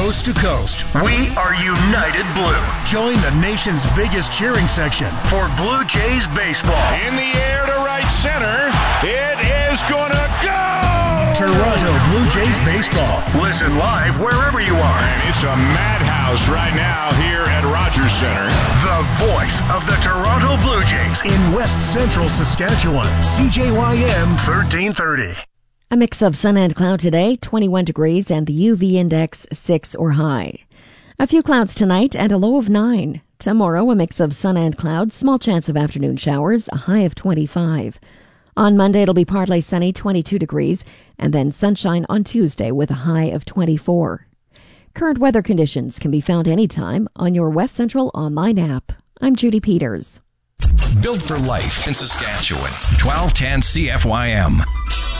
coast to coast. We are United Blue. Join the nation's biggest cheering section for Blue Jays baseball. In the air to right center. It is going to go! Toronto Blue Jays baseball. Listen live wherever you are. And it's a madhouse right now here at Rogers Center. The voice of the Toronto Blue Jays in West Central Saskatchewan. CJYM 1330. A mix of sun and cloud today, 21 degrees, and the UV index 6 or high. A few clouds tonight and a low of 9. Tomorrow, a mix of sun and clouds, small chance of afternoon showers, a high of 25. On Monday, it'll be partly sunny, 22 degrees, and then sunshine on Tuesday with a high of 24. Current weather conditions can be found anytime on your West Central online app. I'm Judy Peters. Built for life in Saskatchewan. 1210 CFYM.